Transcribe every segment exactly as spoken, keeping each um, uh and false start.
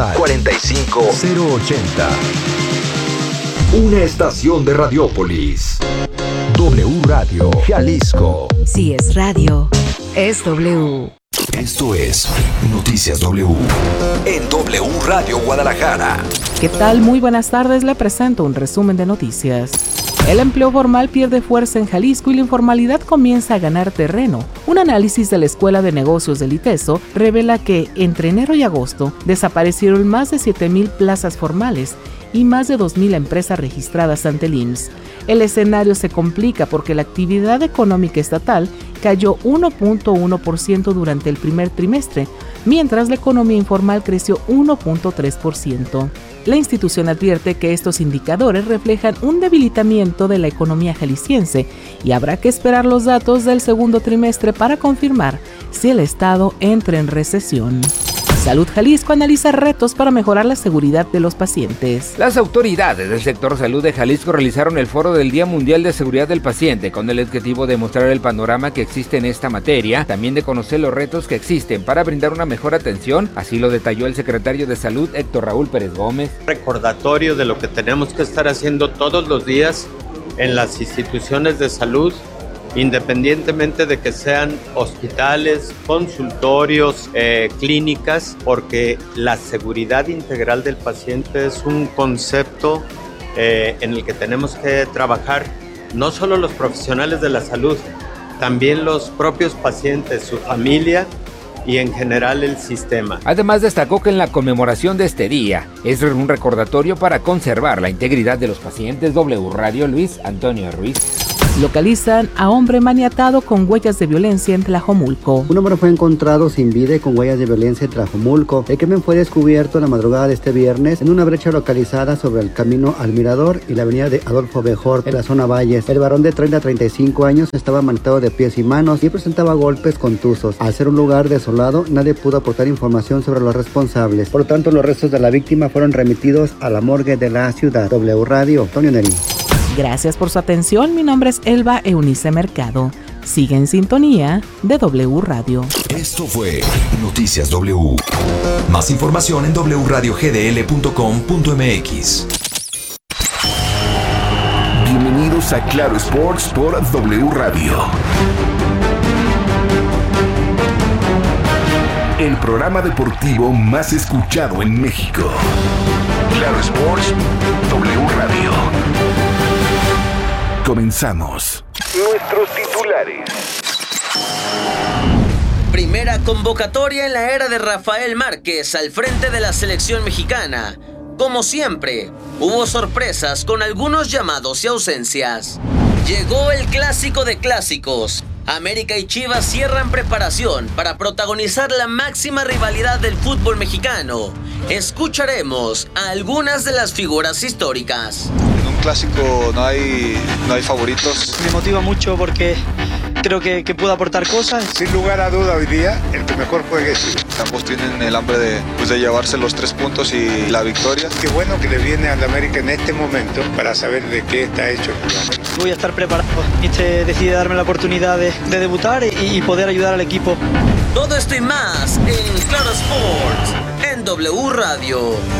cuarenta y cinco cero ochenta. Una estación de Radiópolis. W Radio Jalisco. Si es radio, es W. Esto es Noticias W. En W Radio Guadalajara. ¿Qué tal? Muy buenas tardes. Le presento un resumen de noticias. El empleo formal pierde fuerza en Jalisco y la informalidad comienza a ganar terreno. Un análisis de la Escuela de Negocios del ITESO revela que entre enero y agosto desaparecieron más de siete mil plazas formales y más de dos mil empresas registradas ante el I M S S. El escenario se complica porque la actividad económica estatal cayó uno punto uno por ciento durante el primer trimestre, mientras la economía informal creció uno punto tres por ciento. La institución advierte que estos indicadores reflejan un debilitamiento de la economía jalisciense y habrá que esperar los datos del segundo trimestre para confirmar si el estado entra en recesión. Salud Jalisco analiza retos para mejorar la seguridad de los pacientes. Las autoridades del sector salud de Jalisco realizaron el foro del Día Mundial de Seguridad del Paciente con el objetivo de mostrar el panorama que existe en esta materia, también de conocer los retos que existen para brindar una mejor atención, así lo detalló el secretario de Salud Héctor Raúl Pérez Gómez. Recordatorio de lo que tenemos que estar haciendo todos los días en las instituciones de salud, independientemente de que sean hospitales, consultorios, eh, clínicas, porque la seguridad integral del paciente es un concepto eh, en el que tenemos que trabajar, no solo los profesionales de la salud, también los propios pacientes, su familia y en general el sistema. Además destacó que en la conmemoración de este día es un recordatorio para conservar la integridad de los pacientes. W Radio, Luis Antonio Ruiz. Localizan a hombre maniatado con huellas de violencia en Tlajomulco. Un hombre fue encontrado sin vida y con huellas de violencia en Tlajomulco. El crimen fue descubierto la madrugada de este viernes en una brecha localizada sobre el camino al Mirador y la avenida de Adolfo Bejor en la zona Valles. El varón de treinta a treinta y cinco años estaba maniatado de pies y manos y presentaba golpes contusos. Al ser un lugar desolado, nadie pudo aportar información sobre los responsables. Por lo tanto, los restos de la víctima fueron remitidos a la morgue de la ciudad. W Radio, Antonio Neri. Gracias por su atención. Mi nombre es Elba Eunice Mercado. Sigue en sintonía de W Radio. Esto fue Noticias W. Más información en doble u radio ge de ele punto com punto eme equis. Bienvenidos a Claro Sports por W Radio. El programa deportivo más escuchado en México. Claro Sports, W Radio. Comenzamos. Nuestros titulares. Primera convocatoria en la era de Rafael Márquez al frente de la selección mexicana. Como siempre, hubo sorpresas con algunos llamados y ausencias. Llegó el clásico de clásicos. América y Chivas cierran preparación para protagonizar la máxima rivalidad del fútbol mexicano. Escucharemos a algunas de las figuras históricas. En un clásico no hay, no hay favoritos. Me motiva mucho porque creo que, que puedo aportar cosas. Sin lugar a duda hoy día, el que mejor juegue es Chivas. Ambos tienen el hambre de, pues, de llevarse los tres puntos y la victoria. Qué bueno que le viene al América en este momento para saber de qué está hecho. Voy a estar preparado. Este decide darme la oportunidad de, de debutar y, y poder ayudar al equipo. Todo esto y más en Claro Sports, en W Radio.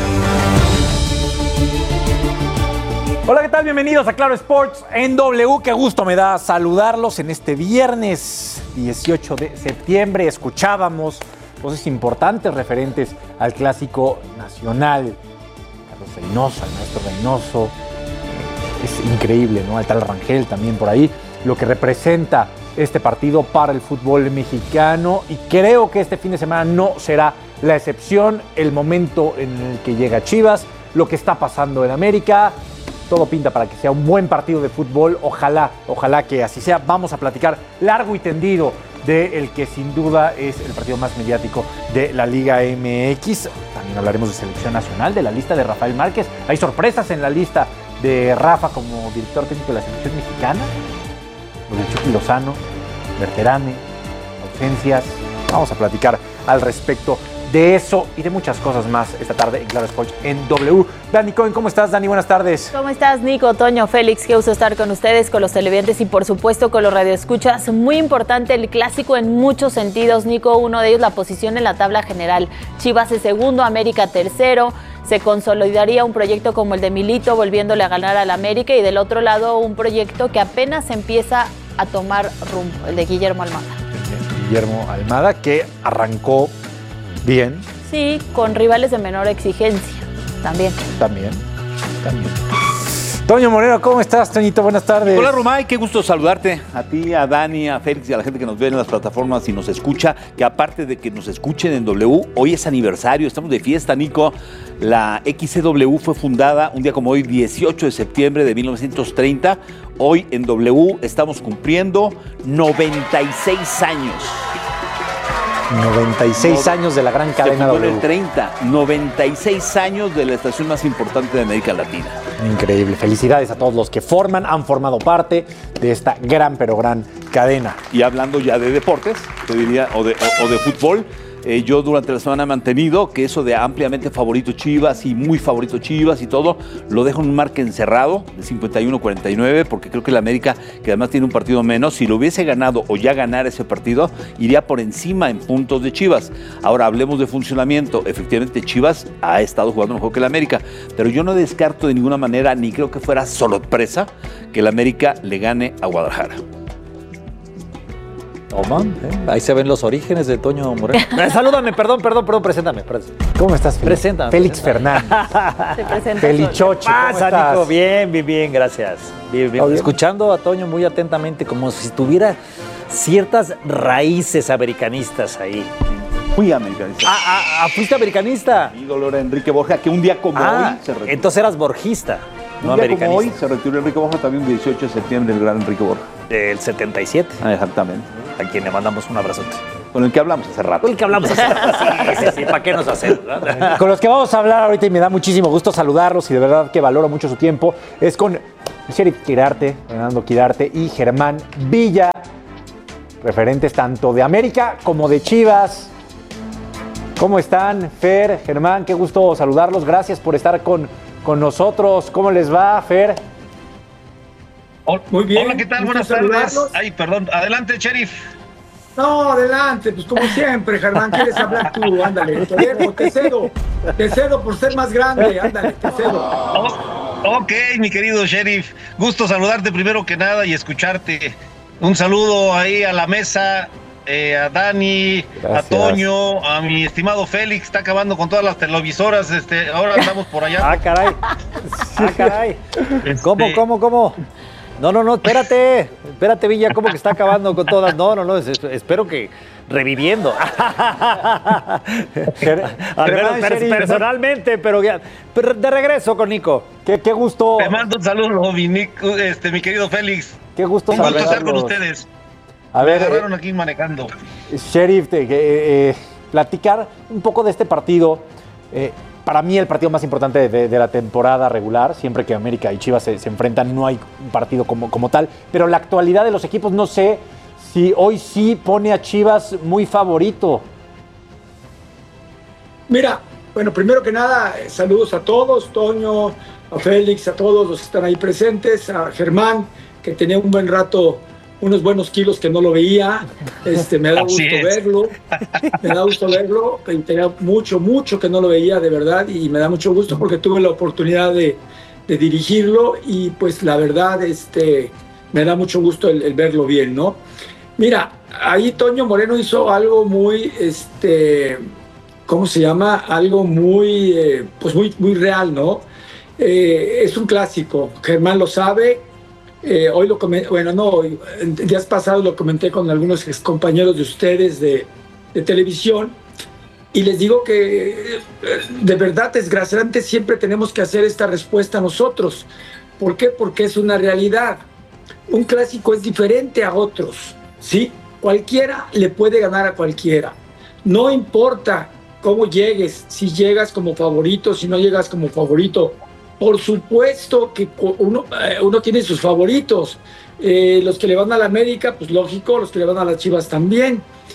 Hola, ¿qué tal? Bienvenidos a Claro Sports en W. Qué gusto me da saludarlos en este viernes dieciocho de septiembre. Escuchábamos voces importantes referentes al Clásico Nacional. Carlos Reynoso, el maestro Reynoso. Eh, es increíble, ¿no? Al tal Rangel también por ahí. Lo que representa este partido para el fútbol mexicano. Y creo que este fin de semana no será la excepción. El momento en el que llega Chivas, lo que está pasando en América. Todo pinta para que sea un buen partido de fútbol. Ojalá, ojalá que así sea. Vamos a platicar largo y tendido de el que sin duda es el partido más mediático de la Liga M X. También hablaremos de selección nacional, de la lista de Rafael Márquez. Hay sorpresas en la lista de Rafa como director técnico de la selección mexicana. Lo de Chucky Lozano, Berterame, ausencias. Vamos a platicar al respecto de eso y de muchas cosas más esta tarde en Claro Sports en W. Dani Cohen, ¿cómo estás, Dani? Buenas tardes. ¿Cómo estás, Nico, Toño, Félix? Qué gusto estar con ustedes, con los televidentes y por supuesto con los radioescuchas. Muy importante el clásico en muchos sentidos, Nico. Uno de ellos, la posición en la tabla general. Chivas es segundo, América tercero. Se consolidaría un proyecto como el de Milito, volviéndole a ganar al América. Y del otro lado, un proyecto que apenas empieza a tomar rumbo, el de Guillermo Almada. Guillermo Almada, que arrancó bien. Sí, con rivales de menor exigencia, también. También, también. Toño Moreno, ¿cómo estás, Toñito? Buenas tardes. Hola, Romay, qué gusto saludarte. A ti, a Dani, a Félix y a la gente que nos ve en las plataformas y nos escucha. Que aparte de que nos escuchen en W, hoy es aniversario, estamos de fiesta, Nico. La X C W fue fundada un día como hoy, dieciocho de septiembre de mil novecientos treinta. Hoy en W estamos cumpliendo noventa y seis años. noventa y seis no, años de la gran cadena W. W. treinta, noventa y seis años de la estación más importante de América Latina. Increíble. Felicidades a todos los que forman, han formado parte de esta gran, pero gran cadena. Y hablando ya de deportes, te diría, o de, o, o de fútbol, eh, yo durante la semana he mantenido que eso de ampliamente favorito Chivas y muy favorito Chivas y todo, lo dejo en un marca encerrado de cincuenta y uno a cuarenta y nueve, porque creo que la América, que además tiene un partido menos, si lo hubiese ganado o ya ganar ese partido, iría por encima en puntos de Chivas. Ahora hablemos de funcionamiento. Efectivamente, Chivas ha estado jugando mejor que la América, pero yo no descarto de ninguna manera, ni creo que fuera sorpresa, que la América le gane a Guadalajara. Toma, ¿eh? Ahí se ven los orígenes de Toño Moreno. Salúdame, perdón, perdón, perdón, preséntame. ¿Cómo estás, Félix? Preséntame. Félix preséntame. Fernández. Se presenta Felichoche, ¿cómo pasa, estás? Nico? Bien, bien, bien, gracias. Bien, bien. bien. Escuchando a Toño muy atentamente, como si tuviera ciertas raíces americanistas ahí. Fui americanista. Ah, ah, ah, ¿fuiste americanista? Mi ídolo era Enrique Borja, que un día como ah, hoy se retiró. Entonces eras borjista, no un día americanista. como hoy se retiró Enrique Borja, también un dieciocho de septiembre, el gran Enrique Borja. Del setenta y siete. Ah, exactamente. A quien le mandamos un abrazote. Con el que hablamos hace rato. Con el que hablamos hace rato. Sí, sí, sí. ¿Para qué nos hacemos? ¿No? Con los que vamos a hablar ahorita y me da muchísimo gusto saludarlos y de verdad que valoro mucho su tiempo, es con Sheriff Quirarte, Fernando Quirarte y Germán Villa, referentes tanto de América como de Chivas. ¿Cómo están, Fer, Germán? Qué gusto saludarlos. Gracias por estar con, con nosotros. ¿Cómo les va, Fer? Muy bien. Hola, ¿qué tal? Buenas tardes. Ay, perdón. Adelante, Sheriff. No, adelante. Pues como siempre, Germán, ¿quieres hablar tú? Ándale, te dejo, te cedo. Te cedo por ser más grande. Ándale, te cedo. Oh, ok, mi querido Sheriff. Gusto saludarte primero que nada y escucharte. Un saludo ahí a la mesa, eh, a Dani, gracias. A Toño, a mi estimado Félix. Está acabando con todas las televisoras. Este, ahora andamos por allá. Ah, caray. Ah, caray. Este... ¿Cómo, cómo, cómo? No, no, no, espérate, espérate, Villa, ¿cómo que está acabando con todas? No, no, no, es, es, espero que reviviendo. Al menos per, personalmente, pero, ya, pero de regreso con Nico. Qué, qué gusto. Te mando un saludo, mi, Nico, este, mi querido Félix. Qué gusto. Un gusto estar con ustedes. A ver, me agarraron eh, aquí manejando. Sheriff, eh, eh, platicar un poco de este partido. Eh, Para mí el partido más importante de, de la temporada regular, siempre que América y Chivas se, se enfrentan, no hay un partido como, como tal, pero la actualidad de los equipos, no sé si hoy sí pone a Chivas muy favorito. Mira, bueno, primero que nada, saludos a todos, Toño, a Félix, a todos los que están ahí presentes, a Germán, que tenía un buen rato, unos buenos kilos que no lo veía, este, me da gusto verlo, me da gusto verlo, tenía mucho, mucho que no lo veía de verdad y me da mucho gusto porque tuve la oportunidad de, de dirigirlo y pues la verdad este, me da mucho gusto el, el verlo bien, ¿no? Mira, ahí Toño Moreno hizo algo muy, este, ¿cómo se llama? Algo muy, eh, pues muy, muy real, ¿no? Eh, es un clásico, Germán lo sabe. Eh, hoy lo comenté, bueno, no, en días pasados lo comenté con algunos compañeros de ustedes de, de televisión y les digo que de verdad, desgraciadamente, siempre tenemos que hacer esta respuesta nosotros. ¿Por qué? Porque es una realidad. Un clásico es diferente a otros, ¿sí? Cualquiera le puede ganar a cualquiera. No importa cómo llegues, si llegas como favorito, si no llegas como favorito. Por supuesto que uno, uno tiene sus favoritos. Eh, los que le van a la América, pues lógico, los que le van a las Chivas también.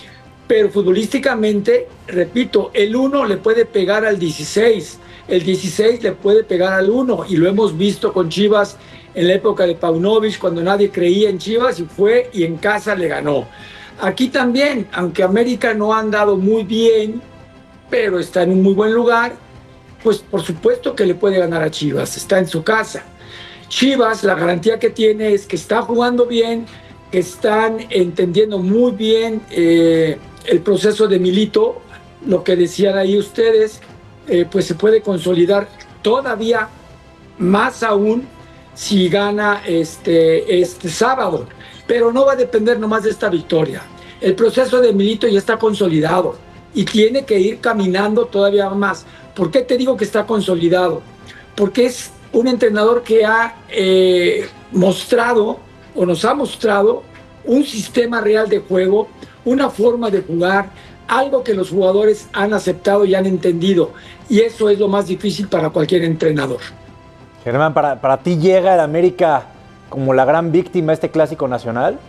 pero futbolísticamente, repito, el uno le puede pegar al dieciséis, el dieciséis le puede pegar al uno, y lo hemos visto con Chivas en la época de Paunovic, cuando nadie creía en Chivas y fue y en casa le ganó. Aquí también, aunque América no ha andado muy bien, pero está en un muy buen lugar, pues por supuesto que le puede ganar a Chivas, está en su casa. Chivas, la garantía que tiene es que está jugando bien, que están entendiendo muy bien eh, el proceso de Milito, lo que decían ahí ustedes, eh, pues se puede consolidar todavía más aún si gana este, este sábado, pero no va a depender nomás de esta victoria. El proceso de Milito ya está consolidado y tiene que ir caminando todavía más. ¿Por qué te digo que está consolidado? Porque es un entrenador que ha eh, mostrado o nos ha mostrado un sistema real de juego, una forma de jugar, algo que los jugadores han aceptado y han entendido, y eso es lo más difícil para cualquier entrenador. Germán, ¿para, para ti llega el América como la gran víctima de este clásico nacional?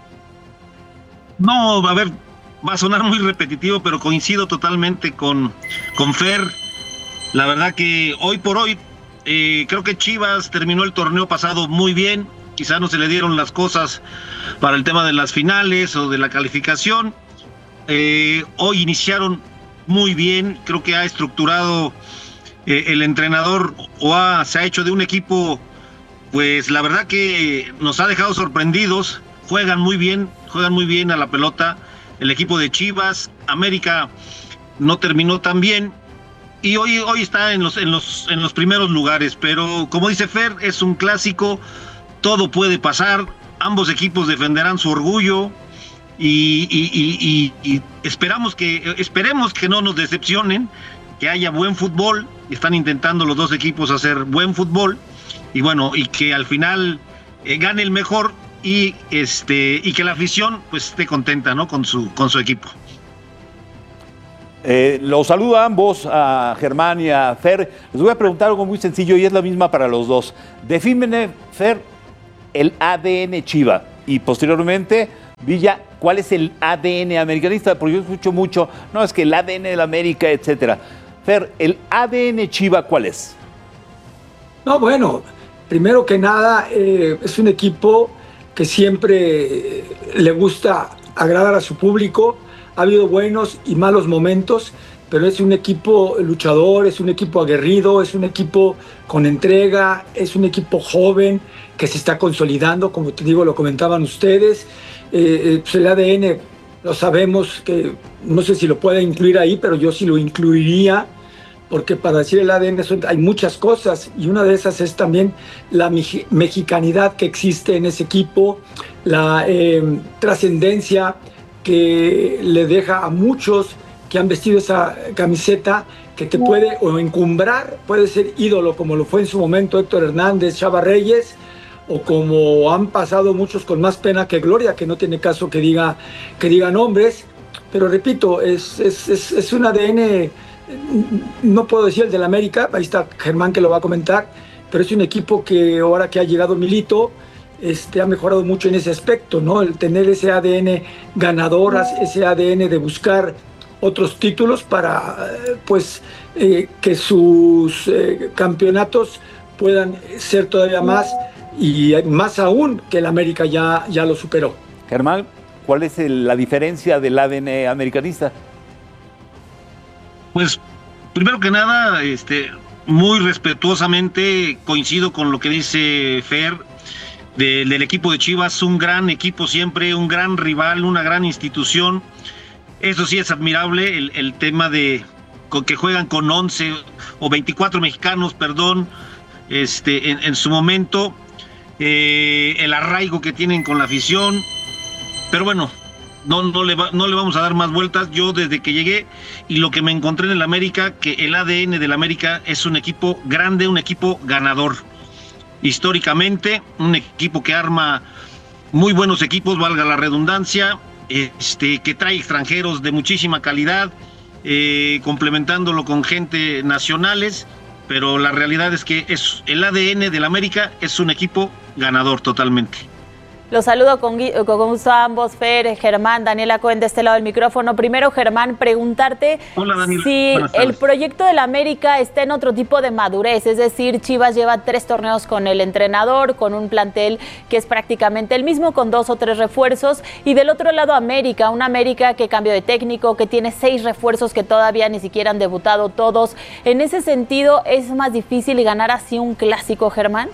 No, a ver, va a sonar muy repetitivo, pero coincido totalmente con, con Fer. La verdad que hoy por hoy eh, creo que Chivas terminó el torneo pasado muy bien. Quizá no se le dieron las cosas para el tema de las finales o de la calificación. Eh, hoy iniciaron muy bien, creo que ha estructurado eh, el entrenador o ha, se ha hecho de un equipo, pues la verdad que nos ha dejado sorprendidos. Juegan muy bien, juegan muy bien a la pelota el equipo de Chivas. América no terminó tan bien y hoy, hoy está en los, en, los, en los primeros lugares, pero como dice Fer, es un clásico. Todo puede pasar, ambos equipos defenderán su orgullo y, y, y, y, y esperamos que, esperemos que no nos decepcionen, que haya buen fútbol. Están intentando los dos equipos hacer buen fútbol y bueno, y que al final eh, gane el mejor y, este, y que la afición pues esté contenta, ¿no? con, su, con su equipo. Eh, los saludo a ambos, a Germán y a Fer. Les voy a preguntar algo muy sencillo y es la misma para los dos. Defíneme, Fer, el A D N Chiva y posteriormente, Villa, ¿cuál es el A D N americanista? Porque yo escucho mucho, no, es que el A D N de la América, etcétera. Fer, ¿el A D N Chiva cuál es? No, bueno, primero que nada, eh, es un equipo que siempre eh, le gusta agradar a su público. Ha habido buenos y malos momentos, pero es un equipo luchador, es un equipo aguerrido, es un equipo con entrega, es un equipo joven que se está consolidando, como te digo, lo comentaban ustedes. Eh, pues el A D N, lo sabemos, que no sé si lo puede incluir ahí, pero yo sí lo incluiría, porque para decir el A D N son, hay muchas cosas, y una de esas es también la mexicanidad que existe en ese equipo, la eh, trascendencia que le deja a muchos que han vestido esa camiseta, que te puede o encumbrar, puede ser ídolo, como lo fue en su momento Héctor Hernández, Chava Reyes, o como han pasado muchos con más pena que gloria, que no tiene caso que diga, que diga nombres, pero repito, es, es, es, es un A D N, no puedo decir el del América, ahí está Germán que lo va a comentar, pero es un equipo que ahora que ha llegado Milito, Este, ha mejorado mucho en ese aspecto, ¿no? El tener ese A D N ganador, ese A D N de buscar otros títulos para, pues, eh, que sus eh, campeonatos puedan ser todavía más y más aún que el América ya, ya lo superó. Germán, ¿cuál es el, la diferencia del A D N americanista? Pues, primero que nada, este, muy respetuosamente coincido con lo que dice Fer. De, del equipo de Chivas, un gran equipo siempre, un gran rival, una gran institución. Eso sí es admirable, el, el tema de con que juegan con once o veinticuatro mexicanos, perdón, este, en, en su momento, eh, el arraigo que tienen con la afición. Pero bueno, no, no, le va, no le vamos a dar más vueltas. Yo desde que llegué y lo que me encontré en el América, que el A D N del América es un equipo grande, un equipo ganador. Históricamente, un equipo que arma muy buenos equipos, valga la redundancia, este, que trae extranjeros de muchísima calidad, eh, complementándolo con gente nacionales, pero la realidad es que es, el A D N del América es un equipo ganador totalmente. Los saludo con, con gusto a ambos, Fer, Germán, Daniela Cohen de este lado del micrófono. Primero, Germán, preguntarte Hola, Daniela. si el proyecto del América está en otro tipo de madurez, es decir, Chivas lleva tres torneos con el entrenador, con un plantel que es prácticamente el mismo, con dos o tres refuerzos, y del otro lado América, una América que cambió de técnico, que tiene seis refuerzos que todavía ni siquiera han debutado todos. En ese sentido, ¿es más difícil ganar así un clásico, Germán?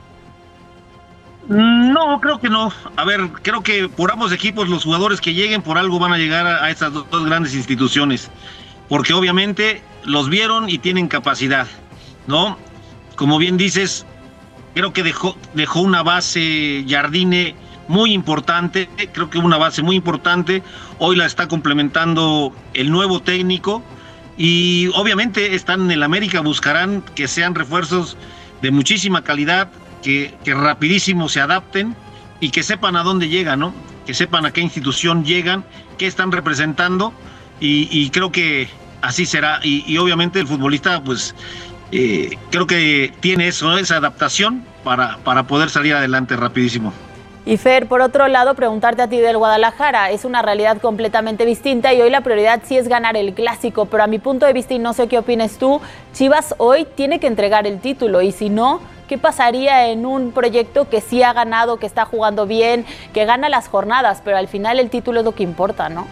No, creo que no. A ver, creo que por ambos equipos los jugadores que lleguen por algo van a llegar a, a estas dos, dos grandes instituciones, porque obviamente los vieron y tienen capacidad, ¿no? Como bien dices, creo que dejó, dejó una base Jardine muy importante, creo que una base muy importante, hoy la está complementando el nuevo técnico y obviamente están en el América, buscarán que sean refuerzos de muchísima calidad, Que, que rapidísimo se adapten y que sepan a dónde llegan, ¿no? Que sepan a qué institución llegan, qué están representando y, y creo que así será. Y, y obviamente el futbolista, pues, eh, creo que tiene eso, ¿no? Esa adaptación para, para poder salir adelante rapidísimo. Y Fer, por otro lado, preguntarte a ti del Guadalajara, es una realidad completamente distinta y hoy la prioridad sí es ganar el clásico, pero a mi punto de vista, y no sé qué opines tú, Chivas hoy tiene que entregar el título y si no, ¿qué pasaría en un proyecto que sí ha ganado, que está jugando bien, que gana las jornadas, pero al final el título es lo que importa, ¿no?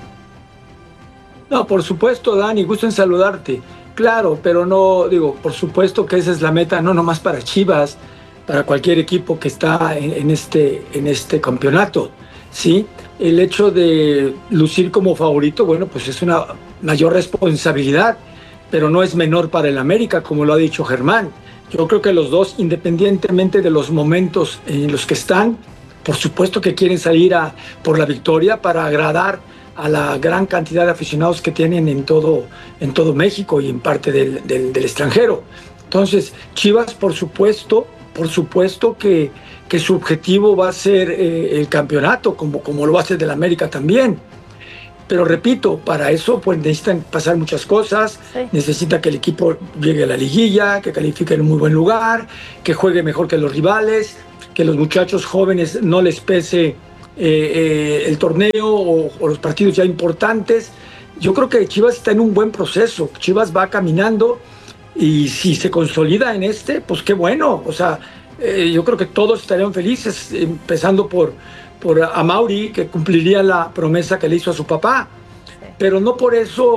No, por supuesto, Dani, gusto en saludarte. Claro, pero no, digo, por supuesto que esa es la meta, no nomás para Chivas, para cualquier equipo que está en, en, este, en este campeonato, ¿sí? El hecho de lucir como favorito, bueno, pues es una mayor responsabilidad, pero no es menor para el América, como lo ha dicho Germán. Yo creo que los dos, independientemente de los momentos en los que están, por supuesto que quieren salir a, por la victoria para agradar a la gran cantidad de aficionados que tienen en todo, en todo México y en parte del, del, del extranjero. Entonces, Chivas, por supuesto, por supuesto que, que su objetivo va a ser eh, el campeonato, como, como lo va a ser del América también. Pero repito, para eso pues necesitan pasar muchas cosas, sí. Necesita que el equipo llegue a la liguilla, que califique en un muy buen lugar, que juegue mejor que los rivales, que los muchachos jóvenes no les pese eh, eh, el torneo o, o los partidos ya importantes. Yo creo que Chivas está en un buen proceso, Chivas va caminando y si se consolida en este, pues qué bueno. O sea, eh, yo creo que todos estarían felices, empezando por... por Amaury, que cumpliría la promesa que le hizo a su papá. Pero no por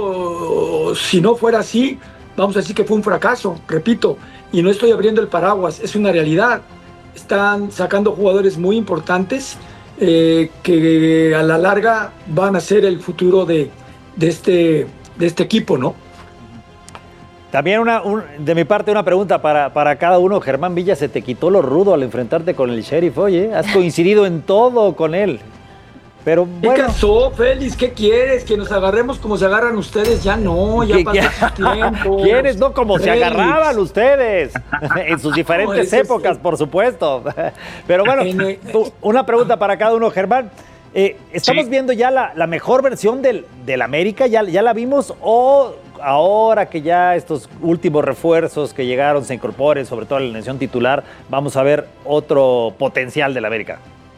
eso, si no fuera así, vamos a decir que fue un fracaso, repito, y no estoy abriendo el paraguas, es una realidad. Están sacando jugadores muy importantes eh, que a la larga van a ser el futuro de, de, este, de este equipo, ¿no? También una, un, de mi parte una pregunta para, para cada uno. Germán Villa, se te quitó lo rudo al enfrentarte con el Sheriff. Oye, has coincidido en todo con él. Pero bueno. ¿Qué pasó, Félix? ¿Qué quieres? ¿Que nos agarremos como se agarran ustedes? Ya no, ya pasó su tiempo. ¿Quieres? No, como Félix. Se agarraban ustedes. En sus diferentes no, épocas, es... por supuesto. Pero bueno, una pregunta para cada uno, Germán. Eh, ¿Estamos sí. viendo ya la, la mejor versión del, del América? ¿Ya, ¿Ya la vimos? ¿O ahora que ya estos últimos refuerzos que llegaron se incorporen, sobre todo en la alineación titular, vamos a ver otro potencial del América?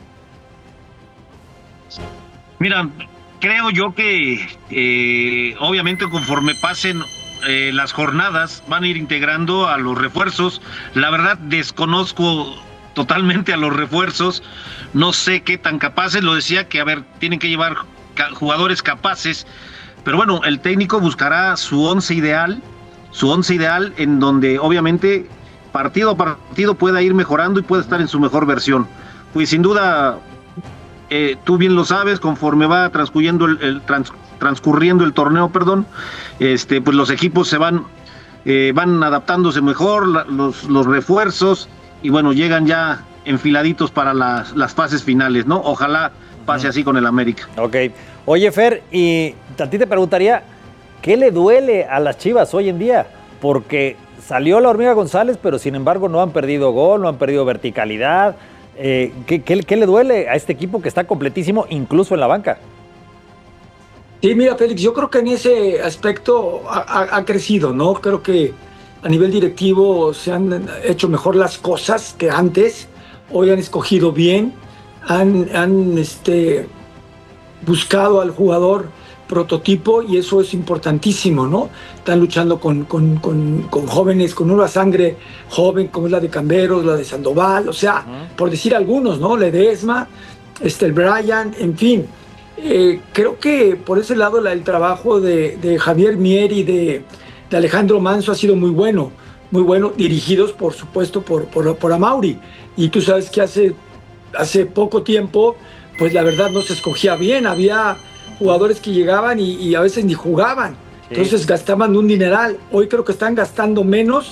Mira, creo yo que eh, obviamente conforme pasen eh, las jornadas van a ir integrando a los refuerzos. La verdad desconozco totalmente a los refuerzos, no sé qué tan capaces, lo decía que a ver, tienen que llevar jugadores capaces, pero bueno, el técnico buscará su once ideal, su once ideal en donde obviamente partido a partido pueda ir mejorando y pueda estar en su mejor versión. Pues sin duda, eh, tú bien lo sabes, conforme va transcurriendo el, el trans, transcurriendo el torneo, perdón, este, pues los equipos se van, eh, van adaptándose mejor, la, los, los refuerzos, y bueno, llegan ya enfiladitos para las, las fases finales, ¿no? Ojalá pase así con el América. Ok. Oye, Fer, y a ti te preguntaría, ¿qué le duele a las Chivas hoy en día? Porque salió la Hormiga González, pero sin embargo no han perdido gol, no han perdido verticalidad. Eh, ¿qué, qué, ¿Qué le duele a este equipo que está completísimo, incluso en la banca? Sí, mira, Félix, yo creo que en ese aspecto ha, ha, ha crecido, ¿no? Creo que a nivel directivo se han hecho mejor las cosas que antes. Hoy han escogido bien han, han este, buscado al jugador prototipo y eso es importantísimo, ¿no? Están luchando con, con, con, con jóvenes, con una sangre joven como es la de Camberos, la de Sandoval, o sea, uh-huh. por decir algunos, ¿no? Ledesma, este, el Brian, en fin. Eh, creo que por ese lado la, el trabajo de, de Javier Mier y de, de Alejandro Manso ha sido muy bueno, muy bueno, dirigidos por supuesto por, por, por Amauri. Y tú sabes que hace, hace poco tiempo, pues la verdad no se escogía bien, había jugadores que llegaban y, y a veces ni jugaban, sí. Entonces gastaban un dineral. Hoy creo que están gastando menos,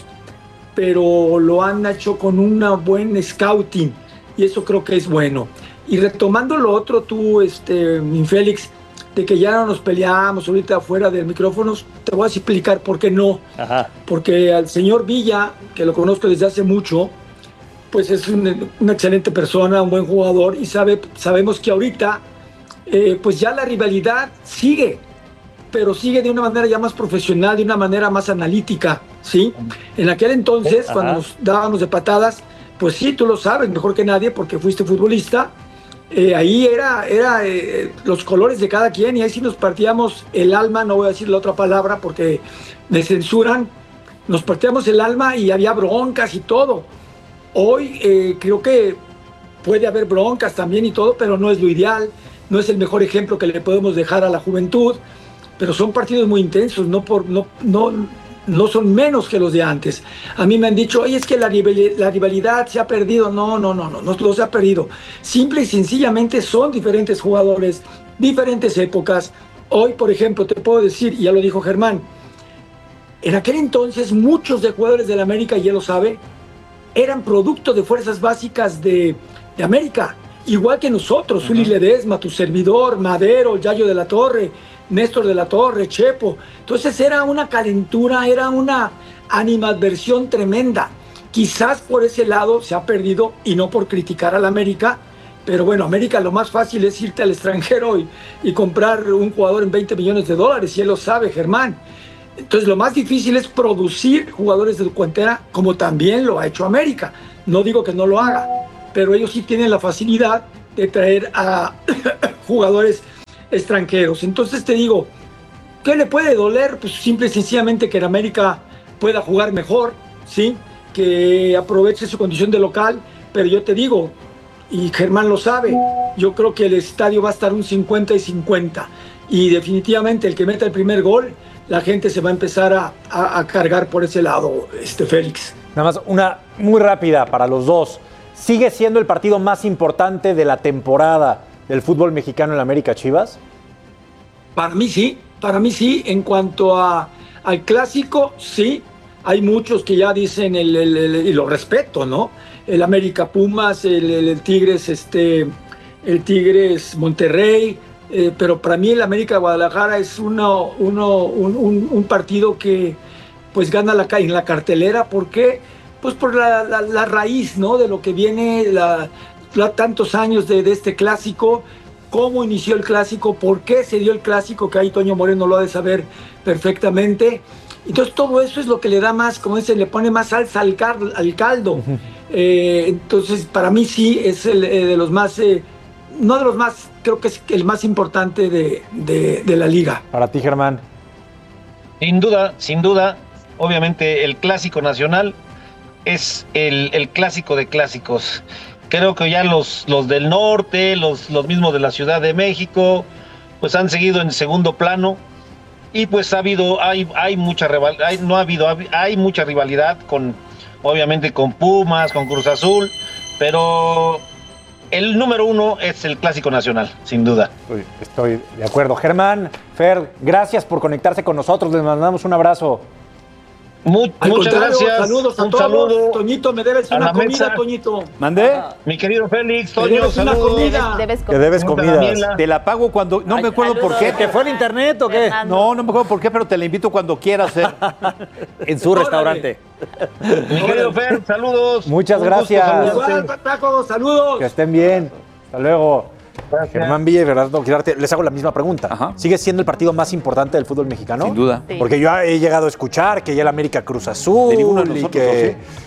pero lo han hecho con un buen scouting y eso creo que es bueno. Y retomando lo otro, tú, este, mi Félix, de que ya no nos peleamos ahorita fuera del micrófono, te voy a explicar por qué no. Ajá. Porque al señor Villa, que lo conozco desde hace mucho, pues es un, una excelente persona, un buen jugador, y sabe, sabemos que ahorita, eh, pues ya la rivalidad sigue, pero sigue de una manera ya más profesional, de una manera más analítica, ¿sí? En aquel entonces, Ajá. cuando nos dábamos de patadas, pues sí, tú lo sabes mejor que nadie porque fuiste futbolista. Eh, ahí era, era eh, los colores de cada quien y ahí sí nos partíamos el alma, no voy a decir la otra palabra porque me censuran, nos partíamos el alma y había broncas y todo. Hoy eh, creo que puede haber broncas también y todo, pero no es lo ideal, no es el mejor ejemplo que le podemos dejar a la juventud, pero son partidos muy intensos, no, por, no, no, no son menos que los de antes. A mí me han dicho, oye, es que la rivalidad, la rivalidad se ha perdido. No, no, no, no, no, no se ha perdido. Simple y sencillamente son diferentes jugadores, diferentes épocas. Hoy, por ejemplo, te puedo decir, y ya lo dijo Germán, en aquel entonces muchos de jugadores del América, y él lo sabe, eran producto de fuerzas básicas de, de América, igual que nosotros, Uli uh-huh. Ledesma, tu servidor, Madero, Yayo de la Torre, Néstor de la Torre, Chepo. Entonces era una calentura, era una animadversión tremenda. Quizás por ese lado se ha perdido, y no por criticar al América, pero bueno, América lo más fácil es irte al extranjero y, y comprar un jugador en veinte millones de dólares, y él lo sabe, Germán. Entonces lo más difícil es producir jugadores de tu cantera, como también lo ha hecho América. No digo que no lo haga, pero ellos sí tienen la facilidad de traer a jugadores extranjeros. Entonces te digo, ¿qué le puede doler? Pues simple y sencillamente que en América pueda jugar mejor, ¿sí? Que aproveche su condición de local, pero yo te digo, y Germán lo sabe, yo creo que el estadio va a estar un cincuenta y cincuenta, y definitivamente el que meta el primer gol, la gente se va a empezar a, a, a cargar por ese lado, este Félix. Nada más una muy rápida para los dos. ¿Sigue siendo el partido más importante de la temporada del fútbol mexicano en la América Chivas? Para mí sí, para mí sí. En cuanto a, al clásico, sí. Hay muchos que ya dicen, el, el, el, y lo respeto, ¿no? El América Pumas, el, el, el Tigres, este, el Tigres Monterrey, eh, pero para mí el América Guadalajara es uno, uno, un, un, un partido que pues gana la, en la cartelera. ¿Por qué? Pues por la, la, la raíz, ¿no? De lo que viene, la... tantos años de, de este clásico, cómo inició el clásico, por qué se dio el clásico, que ahí Toño Moreno lo ha de saber perfectamente. Entonces todo eso es lo que le da más, como dicen, le pone más salsa al, cal, al caldo. Uh-huh. eh, entonces para mí sí es el eh, de los más, eh, no de los más, creo que es el más importante de, de, de la liga. Para ti, Germán. Sin duda, sin duda, obviamente el clásico nacional es el, el clásico de clásicos. Creo que ya los, los del norte, los, los mismos de la Ciudad de México, pues han seguido en segundo plano, y pues ha habido, hay, hay mucha rivalidad, hay, no ha habido, hay mucha rivalidad con, obviamente con Pumas, con Cruz Azul, pero el número uno es el clásico nacional, sin duda. Estoy, estoy de acuerdo. Germán, Fer, gracias por conectarse con nosotros, les mandamos un abrazo. Muy, muchas gracias. Saludos a un todos. Saludo Toñito, me debes una comida, mesa. Toñito. ¿Mandé? Mi querido Félix, Toño, debes una comida. Debes, debes, debes comida. Te la pago cuando... No Ay, me acuerdo por qué. ¿Que fue el internet o qué? Fernando. No, no me acuerdo por qué, pero te la invito cuando quieras. ¿eh? En su restaurante. Mi querido Fer, saludos. Muchas un gracias. Igual, Paco, saludos. Que estén bien. Hasta luego. Gracias. Germán Villa y Bernardo Quirarte, les hago la misma pregunta. Ajá. ¿Sigue siendo el partido más importante del fútbol mexicano? Sin duda. Sí. Porque yo he llegado a escuchar que ya el América Cruz Azul de ninguno de nosotros, y que...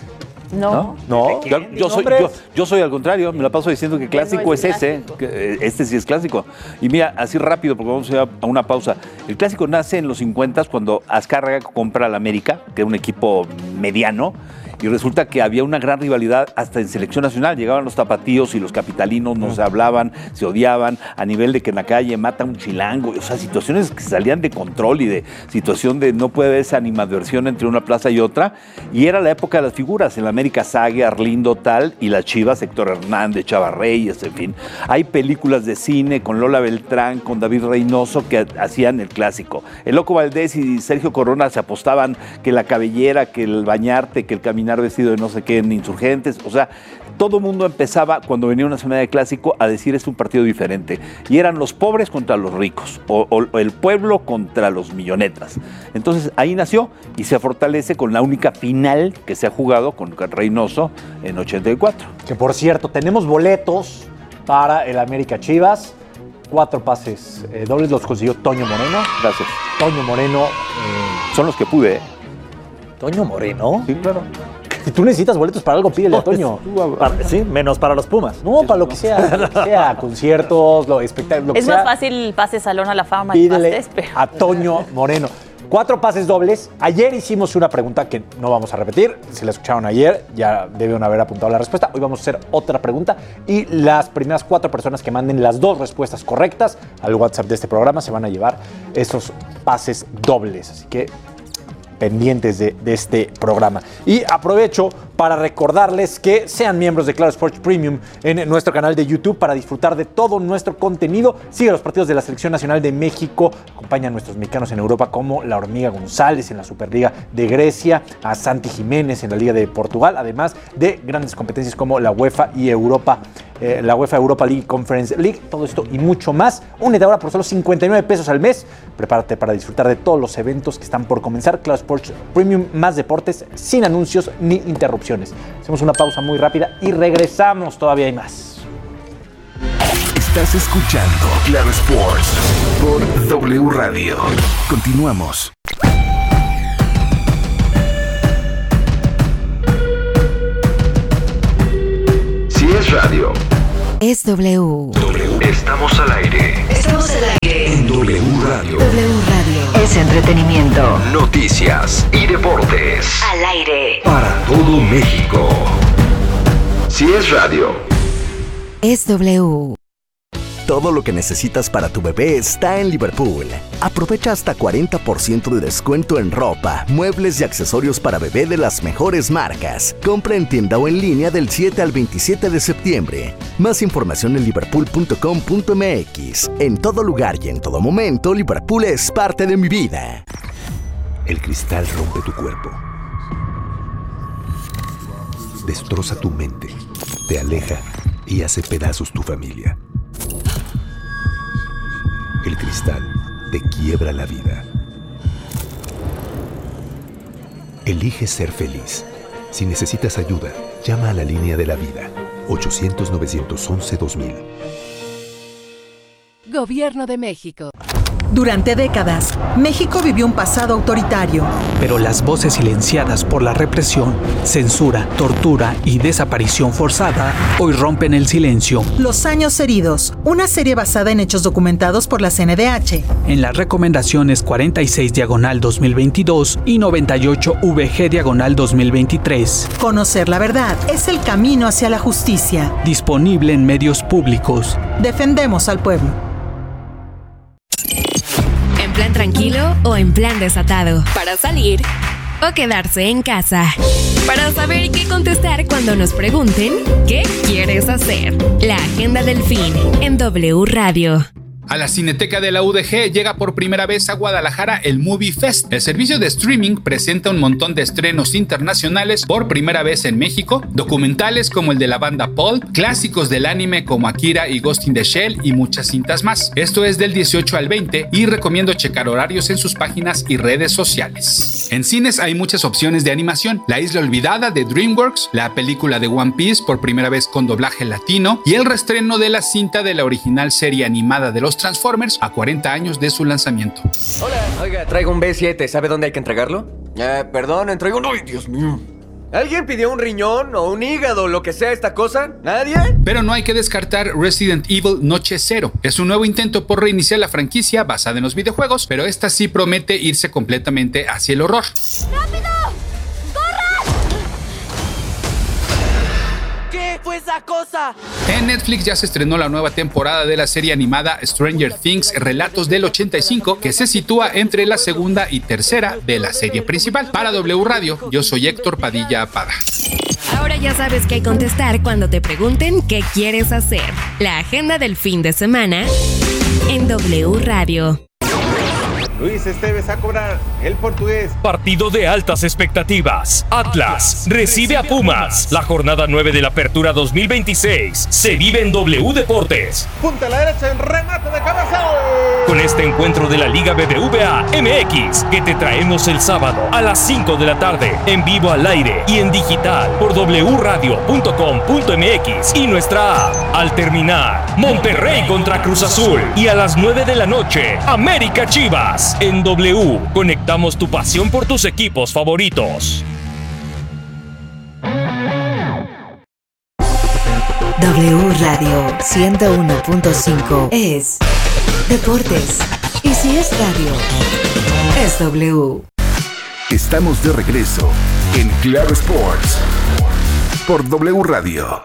No. No, yo, yo soy, yo, yo soy al contrario, me la paso diciendo que clásico no es, es ese, que este sí es clásico. Y mira, así rápido, porque vamos a ir a una pausa. El clásico nace en los cincuenta cuando Azcárraga compra al América, que era un equipo mediano, y resulta que había una gran rivalidad hasta en selección nacional. Llegaban los tapatíos y los capitalinos, no se hablaban, se odiaban, a nivel de que en la calle mata un chilango. O sea, situaciones que salían de control y de situación de no puede haber esa animadversión entre una plaza y otra. Y era la época de las figuras. En la América, Sague, Arlindo, tal, y las Chivas, Héctor Hernández, Chava Reyes, en fin. Hay películas de cine con Lola Beltrán, con David Reynoso, que hacían el clásico. El Loco Valdés y Sergio Corona se apostaban que la cabellera, que el bañarte, que el caminar vestido de no sé qué en Insurgentes. O sea, todo el mundo empezaba cuando venía una semana de clásico a decir es un partido diferente. Y eran los pobres contra los ricos, o, o el pueblo contra los millonetas. Entonces ahí nació y se fortalece con la única final que se ha jugado con Reynoso en ochenta y cuatro. Que por cierto, tenemos boletos para el América Chivas. Cuatro pases eh, dobles los consiguió Toño Moreno. Gracias. Toño Moreno. Eh, Son los que pude, ¿eh? ¿Toño Moreno? Sí, claro. Si tú necesitas boletos para algo, pídele a Toño. Para, sí, menos para los Pumas. No, para lo que sea, lo que sea, conciertos, lo, espectáculos. Es sea, más fácil pase Salón a la Fama. Pídele pastes, pero... a Toño Moreno. Cuatro pases dobles. Ayer hicimos una pregunta que no vamos a repetir. Si la escucharon ayer, ya deben haber apuntado la respuesta. Hoy vamos a hacer otra pregunta. Y las primeras cuatro personas que manden las dos respuestas correctas al WhatsApp de este programa se van a llevar esos pases dobles. Así que pendientes de, de este programa. Y aprovecho para recordarles que sean miembros de Claro Sports Premium en nuestro canal de YouTube para disfrutar de todo nuestro contenido. Sigue los partidos de la Selección Nacional de México. Acompaña a nuestros mexicanos en Europa como la Hormiga González en la Superliga de Grecia, a Santi Jiménez en la Liga de Portugal, además de grandes competencias como la UEFA y Europa, eh, la UEFA Europa League Conference League. Todo esto y mucho más. Únete ahora por solo cincuenta y nueve pesos al mes. Prepárate para disfrutar de todos los eventos que están por comenzar. Claro Sports Premium, más deportes sin anuncios ni interrupciones. Hacemos una pausa muy rápida y regresamos. Todavía hay más. Estás escuchando Claro Sports por W Radio. Continuamos. Si es radio, es W. W. Estamos al aire. Estamos al aire. En W Radio. W Radio. Es entretenimiento. Noticias y deportes. Al aire. Para todo México. Si es radio, es W. Todo lo que necesitas para tu bebé está en Liverpool. Aprovecha hasta cuarenta por ciento de descuento en ropa, muebles y accesorios para bebé de las mejores marcas. Compra en tienda o en línea del siete al veintisiete de septiembre. Más información en liverpool punto com punto m x. En todo lugar y en todo momento, Liverpool es parte de mi vida. El cristal rompe tu cuerpo. Destroza tu mente. Te aleja y hace pedazos tu familia. El cristal te quiebra la vida. Elige ser feliz. Si necesitas ayuda, llama a la línea de la vida. ochocientos, novecientos once, dos mil. Gobierno de México. Durante décadas, México vivió un pasado autoritario. Pero las voces silenciadas por la represión, censura, tortura y desaparición forzada hoy rompen el silencio. Los años heridos, una serie basada en hechos documentados por la C N D H. En las recomendaciones cuarenta y seis diagonal dos mil veintidós y noventa y ocho V G diagonal dos mil veintitrés. Conocer la verdad es el camino hacia la justicia. Disponible en medios públicos. Defendemos al pueblo. ¿En plan tranquilo o en plan desatado? ¿Para salir o quedarse en casa? Para saber qué contestar cuando nos pregunten ¿qué quieres hacer? La agenda del fin en W Radio. A la Cineteca de la U D G llega por primera vez a Guadalajara el Movie Fest. El servicio de streaming presenta un montón de estrenos internacionales por primera vez en México, documentales como el de la banda Pulp, clásicos del anime como Akira y Ghost in the Shell y muchas cintas más. Esto es del dieciocho al veinte y recomiendo checar horarios en sus páginas y redes sociales. En cines hay muchas opciones de animación. La Isla Olvidada de DreamWorks, la película de One Piece por primera vez con doblaje latino y el reestreno de la cinta de la original serie animada de los Transformers a cuarenta años de su lanzamiento. Hola, oiga, traigo un B siete, ¿sabe dónde hay que entregarlo? Eh, perdón, entrego un... ¡Ay, Dios mío! ¿Alguien pidió un riñón o un hígado, lo que sea esta cosa? ¿Nadie? Pero no hay que descartar Resident Evil Noche Cero. Es un nuevo intento por reiniciar la franquicia basada en los videojuegos, pero esta sí promete irse completamente hacia el horror. ¡Rápido! ¿Qué fue esa cosa? En Netflix ya se estrenó la nueva temporada de la serie animada Stranger Things Relatos del ochenta y cinco, que se sitúa entre la segunda y tercera de la serie principal. Para W Radio, yo soy Héctor Padilla Apada. Ahora ya sabes qué contestar cuando te pregunten qué quieres hacer. La agenda del fin de semana en W Radio. Luis Esteves a cobrar el portugués. Partido de altas expectativas. Atlas recibe a Pumas. La jornada nueve de la Apertura dos mil veintiséis se vive en W Deportes. Punta a la derecha, el remate de cabeza. Con este encuentro de la Liga B B V A M X que te traemos el sábado a las cinco de la tarde en vivo al aire y en digital por w radio punto com punto m x y nuestra app. Al terminar, Monterrey contra Cruz Azul y a las nueve de la noche, América Chivas. En W, conectamos tu pasión por tus equipos favoritos. W Radio ciento uno punto cinco es Deportes. Y si es radio, es W. Estamos de regreso en Claro Sports por W Radio.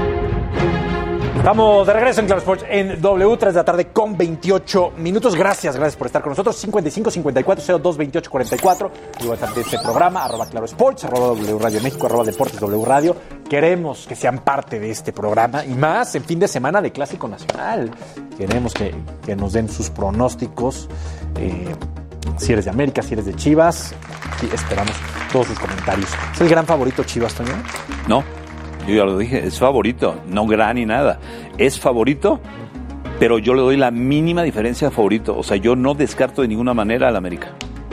Estamos de regreso en Claro Sports en W, tres de la tarde con veintiocho minutos. Gracias, gracias por estar con nosotros. cincuenta y cinco cincuenta y cuatro cero dos veintiocho cuarenta y cuatro. Y WhatsApp de este programa, arroba Claro Sports, arroba W Radio México, arroba Deportes W Radio. Queremos que sean parte de este programa y más en fin de semana de Clásico Nacional. Queremos que, que nos den sus pronósticos. Eh, si eres de América, si eres de Chivas. Sí, esperamos todos sus comentarios. ¿Es el gran favorito Chivas, Toño? No. Yo ya lo dije, es favorito, no gran ni nada. Es favorito, pero yo le doy la mínima diferencia de favorito. O sea, yo no descarto de ninguna manera al América.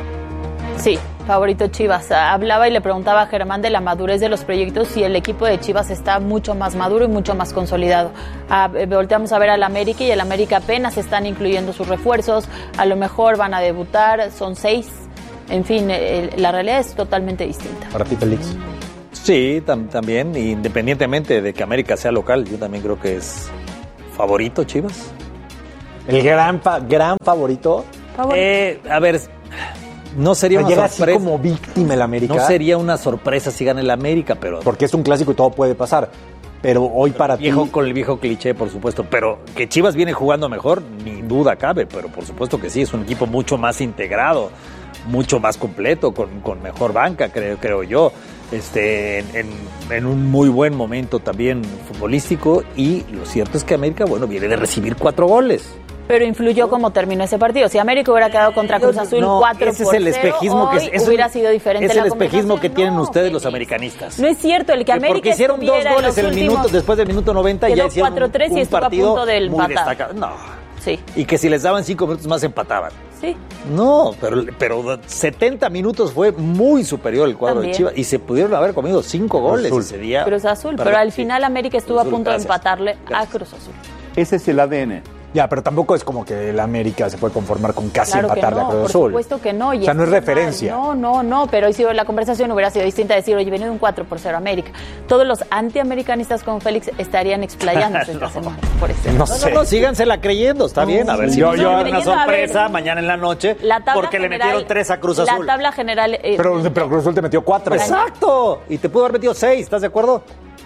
Sí, favorito Chivas. Hablaba y le preguntaba a Germán de la madurez de los proyectos y el equipo de Chivas está mucho más maduro y mucho más consolidado. Ah, volteamos a ver al América y el América apenas están incluyendo sus refuerzos. A lo mejor van a debutar, son seis. En fin, el, la realidad es totalmente distinta. Para ti, Félix. Sí, tam- también, independientemente de que América sea local, yo también creo que es favorito Chivas. ¿El gran, fa- gran favorito? Eh, a ver, no sería Pero una llega sorpresa. así como víctima el América. No sería una sorpresa si gana el América, pero... Porque es un clásico y todo puede pasar. Pero hoy para viejo, ti... Con el viejo cliché, por supuesto. Pero que Chivas viene jugando mejor, ni duda cabe. Pero por supuesto que sí, es un equipo mucho más integrado, mucho más completo, con, con mejor banca, creo, creo yo. Este, en, en, en un muy buen momento también futbolístico. Y lo cierto es que América, bueno, viene de recibir cuatro goles. Pero influyó cómo terminó ese partido. Si América hubiera quedado contra Cruz Azul no, cuatro ese por es el espejismo cero, que hoy es, es hubiera un, sido diferente es la el espejismo que tienen no, ustedes los americanistas. No es cierto, el que, que América porque hicieron dos goles en el últimos, minuto después del minuto noventa y ya hicieron cuatro tres un, y un estuvo partido a punto del muy empatar. destacado. No. Sí. Y que si les daban cinco minutos más empataban. Sí. No, pero, pero setenta minutos fue muy superior el cuadro También. de Chivas y se pudieron haber comido cinco goles Azul. ese día. Cruz Azul, pero al final América estuvo Cruz a punto Azul, de gracias. empatarle Gracias. a Cruz Azul. Ese es el A D N. Ya, pero tampoco es como que el América se puede conformar con casi Claro que empatarle no, a Cruz por Azul. supuesto que no. Y o sea, no es está referencia. mal. No, no, no, pero hoy sí la conversación hubiera sido distinta, decir, oye, viene de un cuatro por cero América. Todos los antiamericanistas con Félix estarían explayándose esta No. semana, por eso. No, no, no, sígansela creyendo, está No, bien. A ver, sí, si yo, sí, yo sí, una creyendo, a sorpresa ver. mañana en la noche La tabla porque le general- metieron tres a Cruz Azul. La tabla general... eh, Pero, pero Cruz Azul te metió cuatro. Exacto. Y te pudo haber metido seis, ¿estás de acuerdo?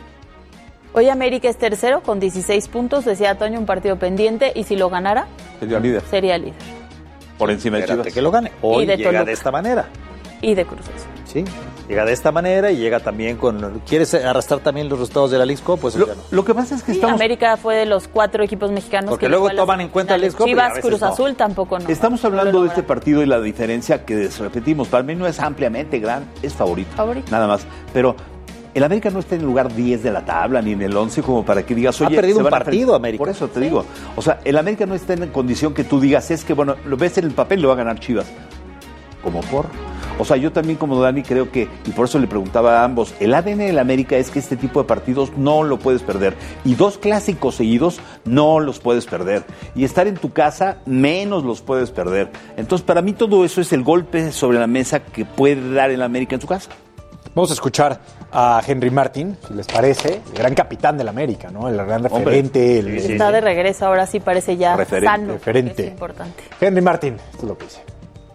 Hoy América es tercero con dieciséis puntos, decía Toño, un partido pendiente, y si lo ganara, Sería líder. sería líder. Por encima de Espérate Chivas. que lo gane. Hoy Y de llega Toluca. de esta manera. Y de Cruz Azul. Sí, llega de esta manera y llega también con... ¿Quieres arrastrar también los resultados de la Leagues Cup? Pues Lo, ya no. lo que pasa es que Sí, estamos... América fue de los cuatro equipos mexicanos Porque que luego llegó a las toman en cuenta el finales. Leagues Cup y a Chivas, veces Cruz no. Azul tampoco no. Estamos No hablando lo de este lograron. partido y la diferencia que repetimos, para mí no es ampliamente gran, es favorito. Favorito. Nada más. Pero el América no está en el lugar diez de la tabla ni en el once como para que digas, Ha oye, perdido se un van a partido, enfrentar. América. Por eso te digo. O sea, el América no está en condición que tú digas, es que, bueno, lo ves en el papel, lo va a ganar Chivas. Como por. O sea, yo también como Dani creo que, y por eso le preguntaba a ambos, el A D N del América es que este tipo de partidos no lo puedes perder. Y dos clásicos seguidos no los puedes perder. Y estar en tu casa menos los puedes perder. Entonces, para mí todo eso es el golpe sobre la mesa que puede dar el América en su casa. Vamos a escuchar a Henry Martin, si les parece, el gran capitán del América, ¿no? El gran referente. El, sí, sí, Está sí. de regreso, ahora sí parece ya referente, sano. Referente. Es importante. Henry Martin, esto es lo que dice.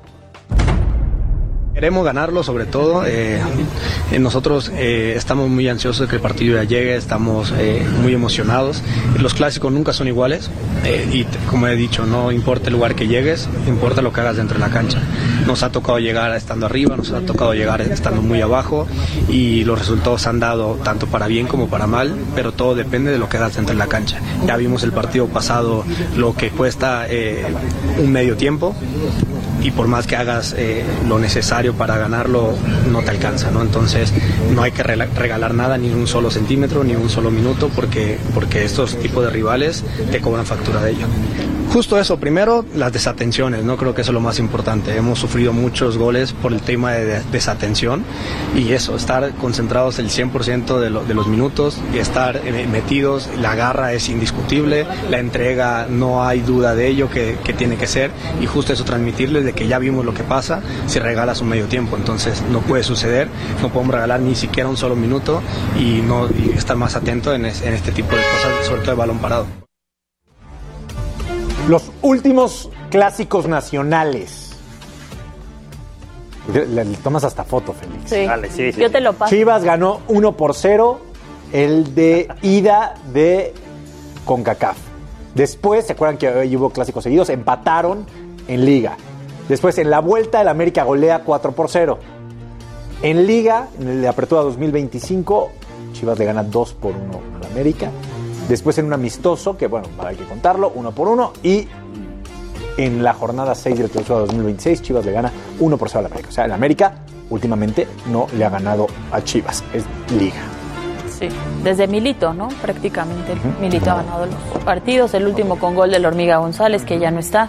Queremos ganarlo, sobre todo. Eh, nosotros eh, estamos muy ansiosos de que el partido ya llegue, estamos eh, muy emocionados. Los clásicos nunca son iguales eh, y como he dicho, no importa el lugar que llegues, importa lo que hagas dentro de la cancha. Nos ha tocado llegar estando arriba, nos ha tocado llegar estando muy abajo y los resultados se han dado tanto para bien como para mal, pero todo depende de lo que hagas dentro de la cancha. Ya vimos el partido pasado lo que cuesta eh, un medio tiempo y por más que hagas eh, lo necesario para ganarlo, no te alcanza, ¿no? Entonces no hay que regalar nada, ni un solo centímetro, ni un solo minuto, porque, porque estos tipos de rivales te cobran factura de ello. Justo eso, primero las desatenciones, no creo que eso es lo más importante. Hemos sufrido muchos goles por el tema de desatención y eso, estar concentrados el cien por ciento de, lo, de los minutos y estar eh, metidos, la garra es indiscutible, la entrega no hay duda de ello que, que tiene que ser y justo eso transmitirles de que ya vimos lo que pasa si regalas un medio tiempo, entonces no puede suceder, no podemos regalar ni siquiera un solo minuto y, no, y estar más atento en, es, en este tipo de cosas, sobre todo de balón parado. Los últimos clásicos nacionales. Le, le tomas hasta foto, Félix. Sí. Dale, sí, sí. Yo te lo paso. Chivas ganó uno por cero el de ida de CONCACAF. Después, ¿se acuerdan que hoy hubo clásicos seguidos? Empataron en Liga. Después, en la vuelta, el América golea cuatro por cero. En Liga, en el de Apertura dos mil veinticinco, Chivas le gana dos por uno al América. Después en un amistoso, que bueno, hay que contarlo, uno por uno. Y en la jornada seis del Clausura dos mil veintiséis, Chivas le gana uno por cero al América. O sea, el América últimamente no le ha ganado a Chivas. Es Liga. Sí, desde Milito, ¿no? Prácticamente. Uh-huh. Milito ha ganado los partidos. El último con gol de la Hormiga González, que ya no está.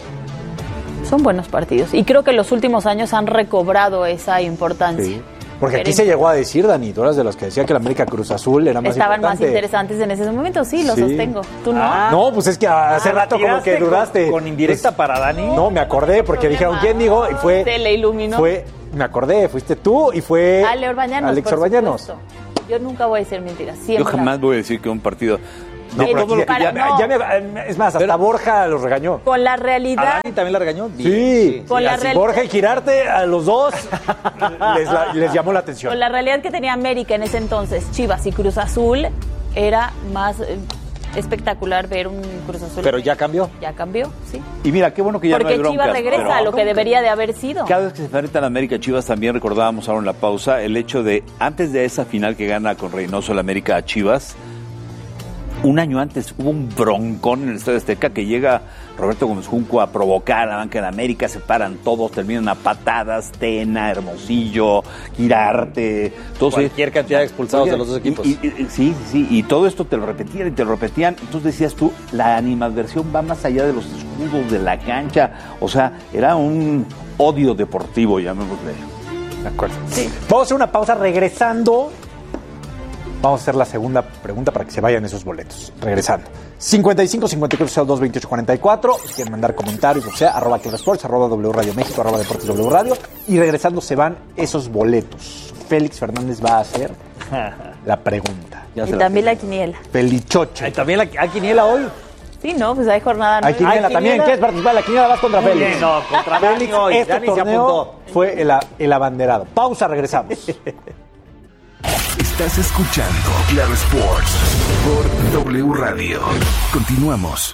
Son buenos partidos. Y creo que los últimos años han recobrado esa importancia. Sí. Porque aquí se llegó a decir, Dani, tú eras de los que decía que el América Cruz Azul era más Estaban importante. más interesantes en ese momento, sí, lo sí. sostengo. ¿Tú no? Ah, no, pues es que hace ah, rato como que dudaste. Con, con indirecta pues, para Dani. No, me acordé porque dijeron, ¿quién dijo? Y fue... Se le iluminó. Fue, me acordé, fuiste tú y fue... Ale Orbañanos, Alex Orbañanos. Yo nunca voy a decir mentiras, siempre. Yo jamás voy a decir que un partido... No, pero todo lo que ya, no. ya me, es más, hasta pero, Borja los regañó. Con la realidad. ¿A Dani también la regañó? Sí. sí. Con la real... Borja y Girarte, a los dos les, la, les llamó la atención. Con la realidad que tenía América en ese entonces, Chivas y Cruz Azul, era más eh, espectacular ver un Cruz Azul. Pero ya cambió. Ya cambió, sí. Y mira, qué bueno que ya Porque no hay broncas. Chivas regresa pero, a lo que debería de haber sido. Cada vez que se enfrentan a América Chivas, también recordábamos ahora en la pausa, el hecho de, antes de esa final que gana con Reynoso el América a Chivas, un año antes hubo un broncón en el Estadio Azteca que llega Roberto Gómez Junco a provocar a la banca de América, se paran todos, terminan a patadas, Tena, Hermosillo, Girarte, todos cualquier ellos, cantidad de expulsados de los dos equipos. Y, y, sí, sí, y todo esto te lo repetían y te lo repetían. Entonces decías tú, la animadversión va más allá de los escudos de la cancha, o sea, era un odio deportivo, llamémosle. De acuerdo. Sí. Vamos a hacer una pausa, regresando. Vamos a hacer la segunda pregunta para que se vayan esos boletos. Regresando. cincuenta y cinco, cincuenta y cuatro, dos, veintiocho, cuarenta y cuatro. Si quieren mandar comentarios, o sea, arroba Claro Sports, arroba W Radio México, arroba Deportes W Radio. Y regresando se van esos boletos. Félix Fernández va a hacer la pregunta. Ya y también la, la quiniela. Felichoche. ¿Ay, ¿También la hay quiniela hoy? Sí, no, pues hay jornada. Hay quiniela ¿Hay también. ¿Quieres participar? La quiniela vas contra Félix. Bien, no, contra Félix. Hoy. Este Dani torneo fue el, el abanderado. Pausa, regresamos. Estás escuchando Claro Sports por W Radio. Continuamos.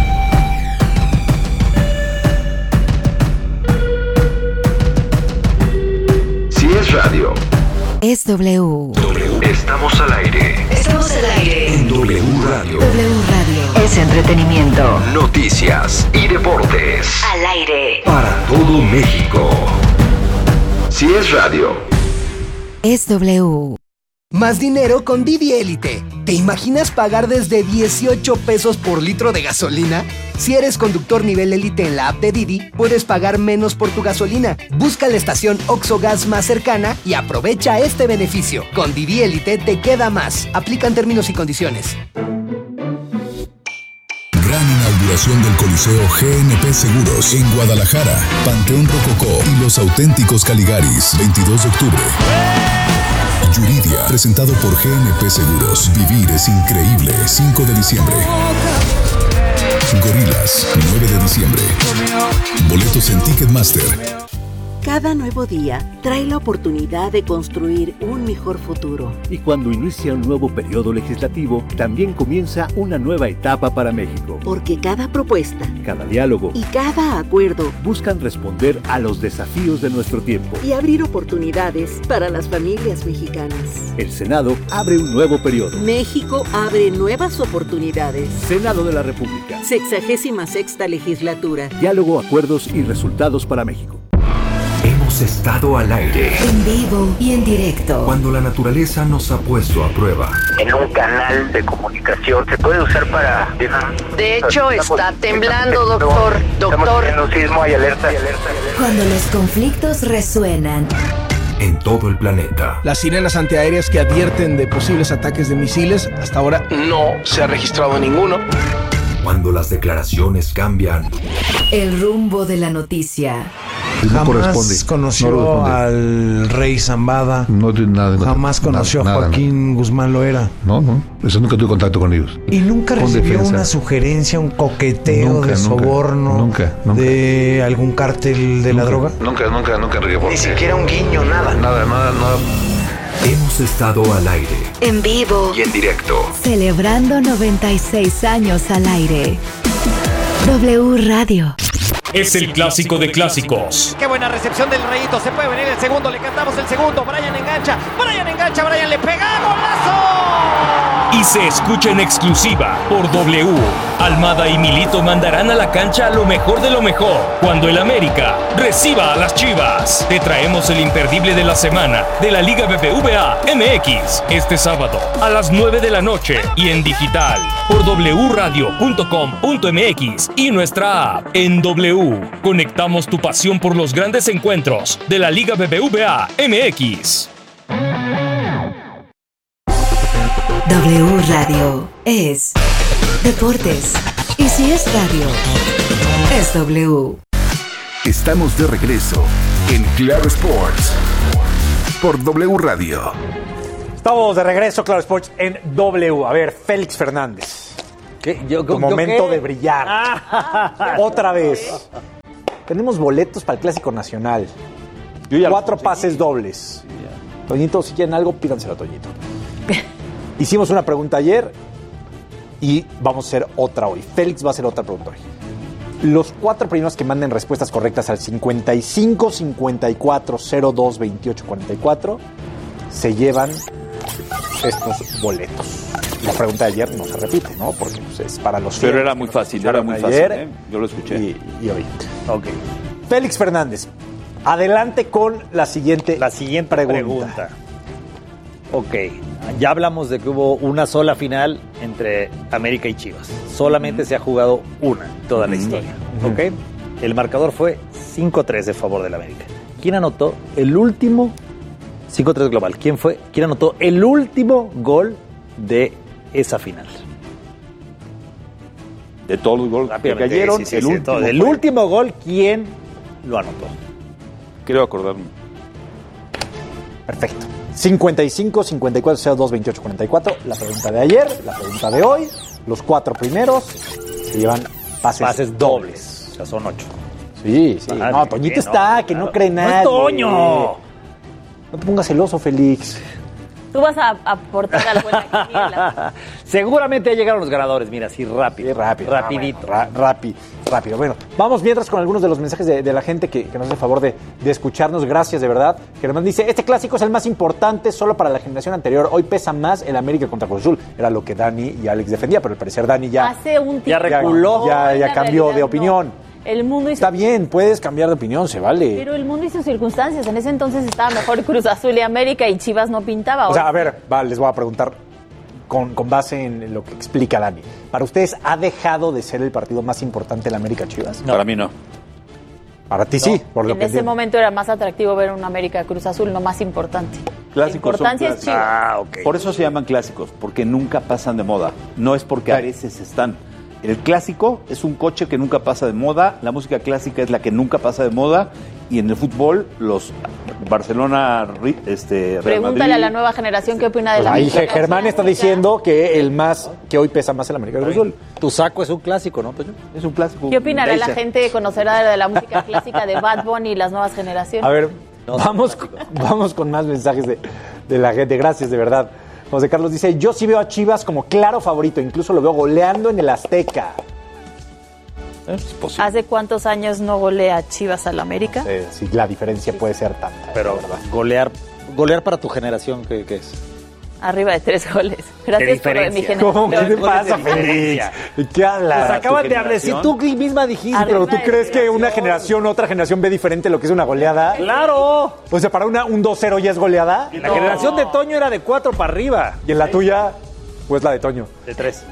Si es radio, es W. W. Estamos al aire. Estamos al aire. En W Radio. W Radio. Es entretenimiento. Noticias y deportes. Al aire. Para todo México. Si es radio, es W. Más dinero con Didi Élite. ¿Te imaginas pagar desde dieciocho pesos por litro de gasolina? Si eres conductor nivel élite en la app de Didi, puedes pagar menos por tu gasolina. Busca la estación Oxxo Gas más cercana y aprovecha este beneficio. Con Didi Élite te queda más. Aplican términos y condiciones. Gran inauguración del Coliseo G N P Seguros en Guadalajara, Panteón Rococó y los auténticos Caligaris, veintidós de octubre. Yuridia, presentado por G N P Seguros. Vivir es increíble. cinco de diciembre. Gorilas, nueve de diciembre. Boletos en Ticketmaster. Cada nuevo día trae la oportunidad de construir un mejor futuro. Y cuando inicia un nuevo periodo legislativo, también comienza una nueva etapa para México. Porque cada propuesta, cada diálogo y cada acuerdo buscan responder a los desafíos de nuestro tiempo y abrir oportunidades para las familias mexicanas. El Senado abre un nuevo periodo. México abre nuevas oportunidades. Senado de la República. Sexagésima sexta legislatura. Diálogo, acuerdos y resultados para México. Hemos estado al aire. En vivo y en directo. Cuando la naturaleza nos ha puesto a prueba. En un canal de comunicación se puede usar para... De hecho, está temblando, doctor. Doctor. En un sismo hay alerta, hay alerta, hay alerta. Cuando los conflictos resuenan. En todo el planeta. Las sirenas antiaéreas que advierten de posibles ataques de misiles, hasta ahora no se ha registrado ninguno. Cuando las declaraciones cambian. El rumbo de la noticia. Jamás corresponde. conoció No al rey Zambada. No tiene nada. No, Jamás conoció nada, a Joaquín nada. Guzmán Loera. No, no. Eso nunca tuve contacto con ellos. ¿Y nunca Con recibió defensa. una sugerencia, un coqueteo Nunca, de nunca, soborno nunca, nunca. de algún cártel de nunca, la droga? Nunca, nunca, nunca, Enrique. Ni siquiera un guiño, nada. Nada, nada, nada. Hemos estado al aire. En vivo Y en directo. Celebrando noventa y seis años al aire. W Radio. Es el clásico de clásicos. Qué buena recepción del Rayito. Se puede venir el segundo. Le cantamos el segundo. Brian engancha. Brian engancha. Brian le pega. ¡Golazo! Y se escucha en exclusiva por W. Almada y Milito mandarán a la cancha lo mejor de lo mejor cuando el América reciba a las Chivas. Te traemos el imperdible de la semana de la Liga B B V A M X este sábado a las nueve de la noche y en digital por w radio punto com punto m x y nuestra app. En W conectamos tu pasión por los grandes encuentros de la Liga B B V A M X. W Radio es deportes. Y si es radio, es W. Estamos de regreso en Claro Sports por W Radio. Estamos de regreso, Claro Sports, en W. A ver, Félix Fernández. ¿Qué? Yo, Tu yo, momento ¿qué? de brillar. Ah. Otra vez. Tenemos boletos para el Clásico Nacional. Cuatro pases dobles. Toñito, si quieren algo, pídanselo a Toñito. Hicimos una pregunta ayer y vamos a hacer otra hoy. Félix va a hacer otra pregunta hoy. Los cuatro primeros que manden respuestas correctas al cincuenta y cinco, cincuenta y cuatro, cero dos, veintiocho, cuarenta y cuatro se llevan estos boletos. La pregunta de ayer no se repite, ¿no? Porque pues, es para los Pero fieles era muy que fácil, nos era muy escucharon fácil. ¿eh? Yo lo escuché. Y, y hoy. Ok. Félix Fernández, adelante con la siguiente, La siguiente pregunta. pregunta. Ok, ya hablamos de que hubo una sola final entre América y Chivas. Solamente se ha jugado una en toda la historia. Ok, el marcador fue cinco tres de favor del América. ¿Quién anotó el último cinco tres global? ¿Quién fue? ¿Quién anotó el último gol de esa final? De todos los goles que Rápidamente, cayeron, sí, sí, el sí, último. todo. El fue- último gol, ¿quién lo anotó? Creo acordarme. Perfecto. cincuenta y cinco, cincuenta y cuatro, cero dos, veintiocho, cuarenta y cuatro. La pregunta de ayer, la pregunta de hoy. Los cuatro primeros se llevan pases, Pases dobles. O sea, son ocho. Sí, sí. Ah, no, bien, Toñito bien, está, no, que no claro. cree No es nada. Toño. No te pongas celoso, Félix. Tú vas a aportar algo en la quiniela. Seguramente ya llegaron los ganadores, mira, así rápido. rápido. Rapidito. Ra- rápido, rápido. Bueno, vamos mientras con algunos de los mensajes de, de la gente que, que nos hace el favor de, de escucharnos. Gracias, de verdad. Germán dice, este clásico es el más importante solo para la generación anterior. Hoy pesa más el América contra Cruz Azul. Era lo que Dani y Alex defendía, pero al parecer Dani ya, Hace un tiempo. ya reculó, ya, ya La cambió de realidad, opinión. no. El mundo hizo... Está bien, puedes cambiar de opinión, se vale. Pero el mundo hizo circunstancias. En ese entonces estaba mejor Cruz Azul y América y Chivas no pintaba. O sea, Ahora a ver, va, les voy a preguntar con, con base en lo que explica Dani. ¿Para ustedes ha dejado de ser el partido más importante el América Chivas? Para mí no. Para ti sí, por lo en que ese entiendo. momento era más atractivo ver un América Cruz Azul, no más importante. La Clásicos son importancia es clásicos. Chivas. Ah, ok. Por eso se llaman clásicos, porque nunca pasan de moda. No es porque a veces están. El clásico es un coche que nunca pasa de moda, la música clásica es la que nunca pasa de moda y en el fútbol los Barcelona, este, Real Pregúntale Madrid. a la nueva generación qué opina de la Ahí América. Germán está diciendo que el más, que hoy pesa más el América del Cruz Azul. Tu saco es un clásico, ¿no, Toño? Es un clásico. ¿Qué opinará la gente conocedora de la música clásica de Bad Bunny y las nuevas generaciones? A ver, vamos, vamos con más mensajes de, de la gente. Gracias, de verdad. José Carlos dice, yo sí veo a Chivas como claro favorito, incluso lo veo goleando en el Azteca. Es posible. ¿Hace cuántos años no golea Chivas al América? Eh, sí, la diferencia puede ser tanta. Pero golear, golear para tu generación, ¿qué, qué es? Arriba de tres goles. Gracias por mi generación. ¿Cómo? ¿Qué te pasa, Félix? ¿De qué hablas? Pues acaban de hablar, si tú misma dijiste. Pero ¿tú crees que una generación, otra generación ve diferente lo que es una goleada? ¡Claro! O sea, para una, un dos cero ya es goleada. La generación de Toño era de cuatro para arriba. ¿Y en la tuya? Pues la de Toño. De tres.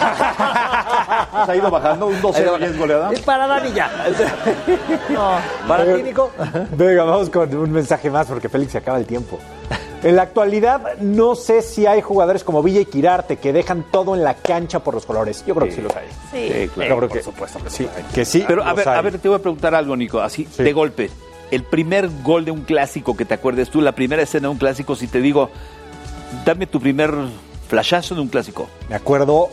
¿Has ido bajando? ¿Un dos cero ya es goleada? Es para Dani ya. No. ¿Para ti, Nico? Venga, vamos con un mensaje más porque Félix se acaba el tiempo. En la actualidad, no sé si hay jugadores como Villa y Quirarte que dejan todo en la cancha por los colores. Yo creo sí. que sí los hay. Sí, sí claro. Yo creo por que, supuesto que sí. Que sí. Pero a ver, hay. a ver, te voy a preguntar algo, Nico, así sí. de golpe. El primer gol de un clásico que te acuerdes tú, la primera escena de un clásico, si te digo, dame tu primer flashazo de un clásico. Me acuerdo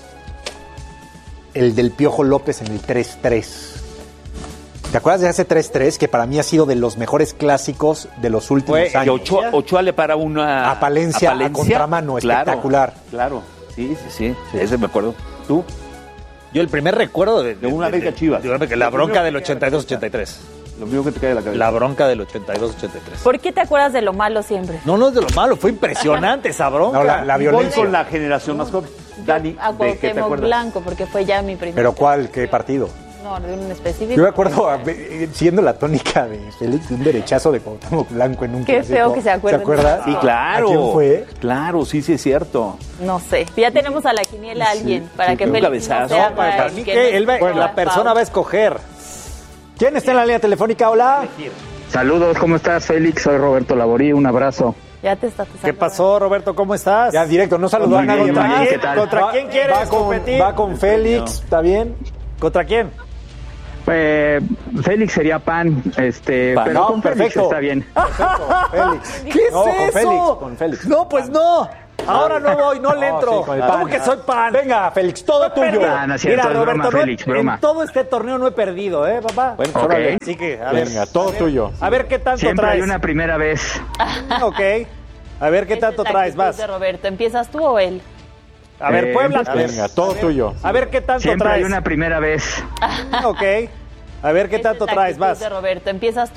el del Piojo López en el tres tres. ¿Te acuerdas de ese tres tres que para mí ha sido de los mejores clásicos de los últimos Fue, años? Ochoa, Ochoa le para una... A Palencia, a, Palencia, a contramano, claro, espectacular. Claro, sí, sí, sí, sí, ese me acuerdo. ¿Tú? Yo el primer recuerdo de, de, de una América Chivas. De, de, de, la bronca del ochenta y dos ochenta y tres. Lo mismo que te cae de la cabeza. La bronca del ochenta y dos ochenta y tres. ¿Por qué te acuerdas de lo malo siempre? No, no es de lo malo, fue impresionante esa bronca. No, la, la violencia. Voy con la generación más joven. Dani, a ¿de qué te acuerdas? Blanco, porque fue ya mi primer. ¿Pero cuál? ¿Qué partido? No, de un específico. Yo me acuerdo, siendo la tónica de Félix, de un derechazo de Cuauhtémoc Blanco en un Qué clásico. feo que se acuerden. ¿Se acuerda? Sí, claro. ¿A quién fue? Claro, sí, sí es cierto. No sé. Ya tenemos a la quiniela a alguien sí, para sí, que un Félix cabezazo. no sea No, para, para mí que, que él va, bueno, la persona va a escoger. ¿Quién está en la línea telefónica? Hola. Saludos, ¿cómo estás, Félix? Soy Roberto Laborí, un abrazo. Ya te estás. ¿Qué pasó, Roberto? ¿Cómo estás? Ya directo, no saludó a nadie más. ¿Qué tal? ¿Contra quién quieres va con, competir? Va con Félix, ¿está bien? ¿Contra quién? Eh, Félix sería Pan, este, Pan. pero No, con Félix perfecto. está bien. Perfecto, Félix. ¿Qué es no, eso? Con Félix, con Félix. No, pues no. Ahora no voy, no le entro. Sí, con el ¿Cómo pan. que soy Pan? Venga, Félix, todo tuyo. Ah, no es cierto, Mira, es Roberto, broma, no he- Félix, broma. en todo este torneo no he perdido, ¿eh, papá? Bueno, Ok. órale. Así que, a ver. Venga, todo a ver, tuyo. A ver qué tanto Siempre traes. hay una primera vez. Ok. A ver qué Esa tanto es la traes, actitud vas. de Roberto, ¿empiezas tú o él? A ver, Eh, Puebla. empieza. A ver, Venga, todo tuyo. a ver qué tanto Siempre hay traes. una primera vez. Ok. A ver qué Esa tanto es la traes, actitud vas. de Roberto, ¿empiezas tú